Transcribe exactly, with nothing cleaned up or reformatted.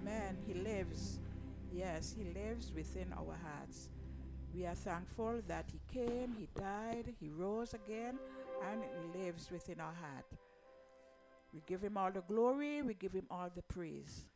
Amen. He lives. Yes, He lives within our hearts. We are thankful that He came, He died, He rose again, and He lives within our heart. We give Him all the glory, we give Him all the praise.